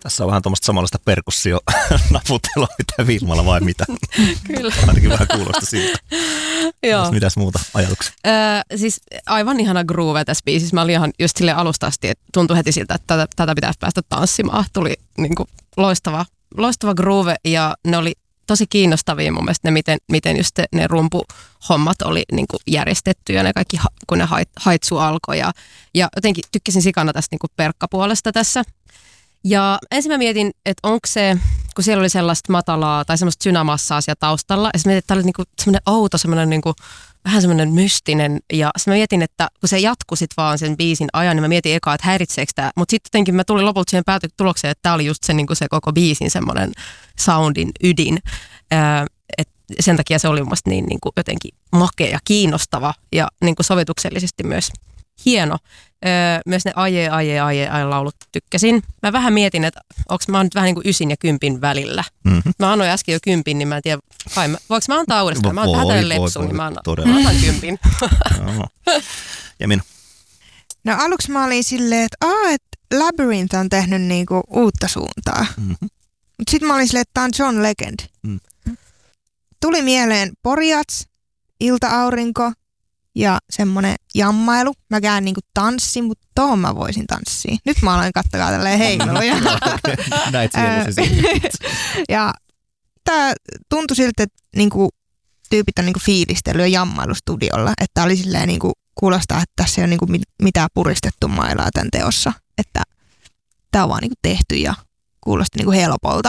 Tässä on vähän tuommoista samanlaista perkussio-naputtelua, mitä Vilmalla vai mitä? Kyllä. Ainakin vähän kuulosta siltä. Joo. Mitäs muuta ajatuksia? Siis aivan ihana groove tässä biisissä. Mä olin ihan just silleen alusta asti, että tuntui heti siltä, että tätä pitäisi päästä tanssimaan. Tuli niinku loistava groove ja ne oli tosi kiinnostavia mun mielestä ne, miten just ne rumpuhommat oli niinku järjestetty ja ne kaikki, kun ne haitsu alkoi. Ja jotenkin tykkäsin sikana tästä niinku perkkapuolesta tässä. Ja ensin mä mietin, että onko se, kun siellä oli sellaista matalaa tai semmoista synämassaa siellä taustalla. Ja sitten mietin, että tämä oli niinku semmoinen outo, semmoinen niinku, vähän semmoinen mystinen. Ja sitten mä mietin, että kun se jatkui sit vaan sen biisin ajan, niin mä mietin ekaa, että häiritseekö tämä. Mutta sitten jotenkin mä tulin lopulta siihen tulokseen, että tämä oli just se, niinku se koko biisin semmoinen soundin ydin. Et sen takia se oli mun mielestä niin niinku jotenkin makea ja kiinnostava ja niinku sovituksellisesti myös hieno. Myös ne aje laulut tykkäsin. Mä vähän mietin, että mä oon nyt vähän niin kuin 9 ja 10 välillä. Mm-hmm. Mä annoin äsken jo 10, niin mä en tiedä, voinko mä antaa uudestaan? Mä oon vähän tällainen lepsu, niin mä annan 10. Ja minä? No aluksi mä olin silleen, että Labyrinth on tehnyt niinku uutta suuntaa. Mm-hmm. Mut sit mä olin silleen, että tää on John Legend. Mm-hmm. Tuli mieleen Porjats, Ilta-aurinko ja semmonen jammailu. Mäkään niinku tanssin, mutta tohon mä voisin tanssia. Nyt mä aloin katsoa tälleen heiluja. Näit sielusi. Ja tää tuntui siltä, että niinku tyypit on niinku fiilistellyt ja jammailustudiolla. Että oli silleen niinku kuulostaa, että tässä ei ole niinku mitään puristettu mailaa tämän teossa. Että tää on vaan niinku tehty ja kuulosti niinku helpolta.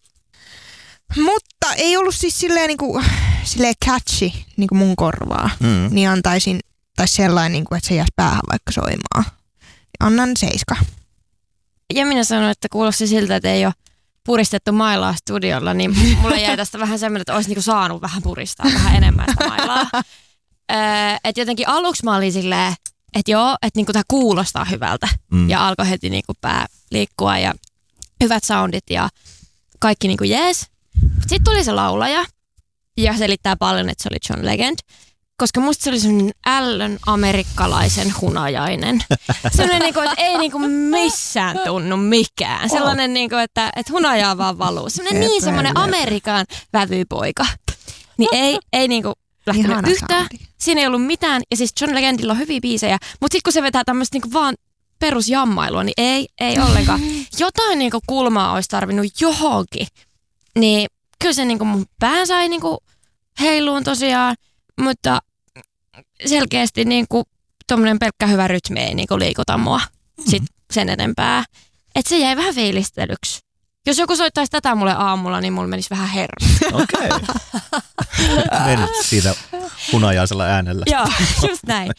Mutta ei ollut siis silleen catchy niinku mun korvaa. Niin antaisin, tai sellainen, niinku, että se jäisi päähän vaikka soimaan. Annan 7. Ja minä sanoin, että kuulosti siltä, että ei ole puristettu mailaa studiolla, niin mulle jäi tästä vähän semmoinen, että olisi niinku saanut vähän puristaa vähän enemmän sitä mailaa. Että jotenkin aluksi mä olin silleen, että joo, että niinku tämä kuulostaa hyvältä. Ja alkoi heti niinku pää liikkua ja hyvät soundit ja kaikki niinku jees. Sitten tuli se laulaja ja selittää paljon, että se oli John Legend. Koska musta se oli semmoinen ällön amerikkalaisen hunajainen. Semmoinen, niinku, että ei niinku missään tunnu mikään. Sellainen, niinku, että hunajaa vaan valuu. Semmoinen Amerikan vävypoika. Niin ei niinku lähtenyt yhtään. Siinä ei ollut mitään. Ja siis John Legendilla on hyviä biisejä. Mutta sitten kun se vetää tämmöistä niinku vaan perusjammailua, niin ei ollenkaan. Jotain niinku kulmaa olisi tarvinnut johonkin. Niin kyllä se niinku mun pää sai niinku heiluun tosiaan. Mutta selkeästi niinku tommonen pelkkä hyvä rytmi ei niinku liikuta mua sit sen enempää. Et se jäi vähän fiilistelyksi. Jos joku soittaisi tätä mulle aamulla, niin mulla menisi vähän hermo. Okei. Menit siitä hunajaisella äänellä. Joo, just näin.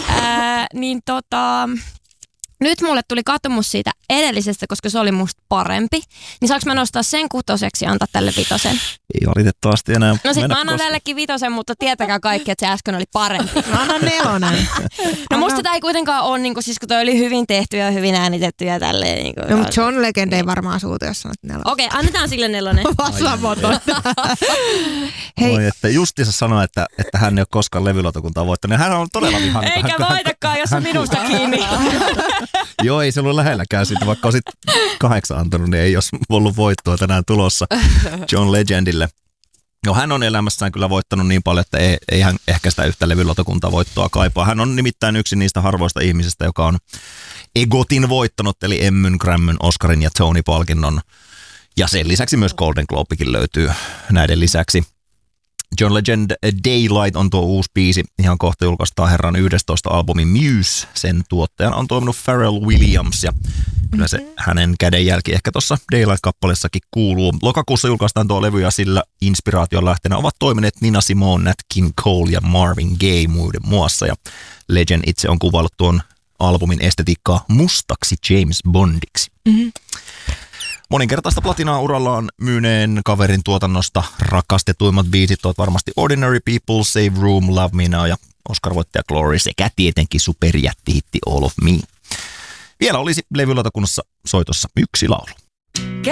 Nyt mulle tuli katumus siitä edellisestä, koska se oli musta parempi. Niin saanko mä nostaa sen 6 ja antaa tälle 5? Ei valitettavasti enää. No sit mä annan tällekin 5, mutta tietäkää kaikki, että se äsken oli parempi. Mä annan 4. No musta tää ei kuitenkaan ole, niin siis kun toi oli hyvin tehty ja hyvin äänitetty ja tälleen. Niin no mutta John Legend ei varmaan suuta, jos sanot 4. Okei, annetaan sille 4. Vastaamaton. Hei. Voi, että Justiinsa sanoi, että hän ei ole koskaan levylautakuntaa voittanut. Hän on todella vihana. Eikä voitakaan, jos on minusta kiinni. Joo, ei se ollut lähelläkään siitä, vaikka olisit 8 antanut, niin ei olisi ollut voittoa tänään tulossa John Legendille. No, hän on elämässään kyllä voittanut niin paljon, että ei hän ehkä sitä yhtä levylautakuntaa voittoa kaipaa. Hän on nimittäin yksi niistä harvoista ihmisistä, joka on EGOTin voittanut, eli Emmyn, Grammyn, Oscarin ja Tony-palkinnon. Ja sen lisäksi myös Golden Globekin löytyy näiden lisäksi. John Legend Daylight on tuo uusi biisi. Ihan kohta julkaistaan herran 11 albumin Muse. Sen tuottajan on toiminut Pharrell Williams ja kyllä se hänen kädenjälki ehkä tuossa Daylight-kappaleessakin kuuluu. Lokakuussa julkaistaan tuo levy ja sillä inspiraation lähteenä ovat toimineet Nina Simone, Nat King Cole ja Marvin Gaye muiden muassa. Ja Legend itse on kuvaillut tuon albumin estetiikkaa mustaksi James Bondiksi. Moninkertaista platinaa urallaan myyneen kaverin tuotannosta rakastetuimmat biisit ovat varmasti Ordinary People, Save Room, Love Me Now ja Oscar-voittaja Glory sekä tietenkin superjättihitti All of Me. Vielä olisi levylautakunnassa soitossa 1 laulu.